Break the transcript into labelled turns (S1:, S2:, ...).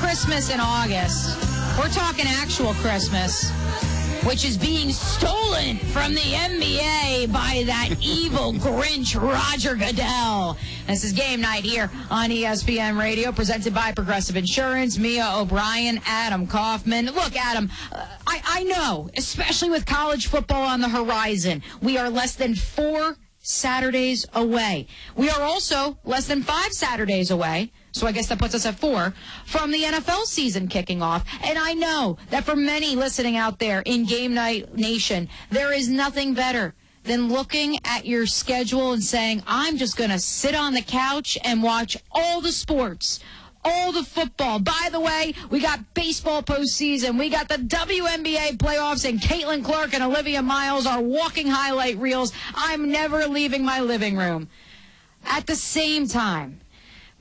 S1: Christmas in August. We're talking actual Christmas, which is being stolen from the NBA by that evil Grinch, Roger Goodell. This is Game Night here on ESPN Radio, presented by Progressive Insurance. Mia O'Brien, Adam Kaufman. Look, Adam, I know, especially with college football on the horizon, we are less than 4 Saturdays away. We are also less than 5 Saturdays away, so I guess that puts us at 4, from the NFL season kicking off. And I know that for many listening out there in Game Night Nation, there is nothing better than looking at your schedule and saying, I'm just going to sit on the couch and watch all the sports, all the football. By the way, we got baseball postseason. We got the WNBA playoffs, and Caitlin Clark and Olivia Miles are walking highlight reels. I'm never leaving my living room. At the same time,